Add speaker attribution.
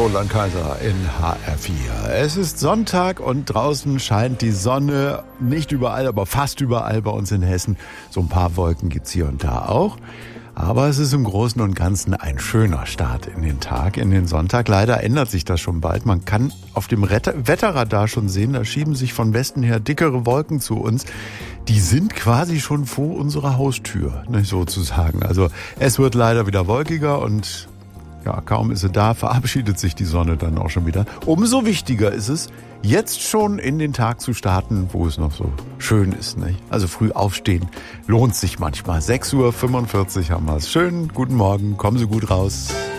Speaker 1: Roland Kaiser in HR4. Es ist Sonntag und draußen scheint die Sonne. Nicht überall, aber fast überall bei uns in Hessen. So ein paar Wolken gibt's hier und da auch. Aber es ist im Großen und Ganzen ein schöner Start in den Tag, in den Sonntag. Leider ändert sich das schon bald. Man kann auf dem Wetterradar schon sehen, da schieben sich von Westen her dickere Wolken zu uns. Die sind quasi schon vor unserer Haustür, nicht sozusagen. Also es wird leider wieder wolkiger und ja, kaum ist sie da, verabschiedet sich die Sonne dann auch schon wieder. Umso wichtiger ist es, jetzt schon in den Tag zu starten, wo es noch so schön ist, nicht? Also früh aufstehen lohnt sich manchmal. 6:45 Uhr haben wir es. Schönen guten Morgen, kommen Sie gut raus.